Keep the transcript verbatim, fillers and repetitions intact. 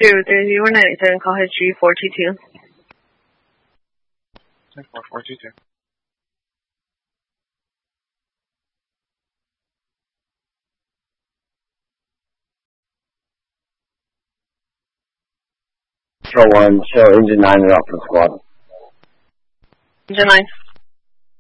Two, three, zero, nine, eight, seven, call history, four two two. ten four, four two two. Control one, show engine nine and up for squad. Engine nine.